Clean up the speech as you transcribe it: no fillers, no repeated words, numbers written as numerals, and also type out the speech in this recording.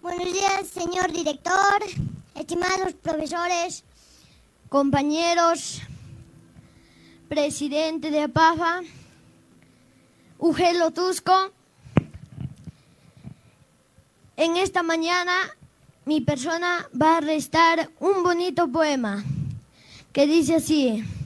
Buenos días, señor director, estimados profesores, compañeros, presidente de APAFA, Ugelo Tusco. En esta mañana mi persona va a recitar un bonito poema que dice así: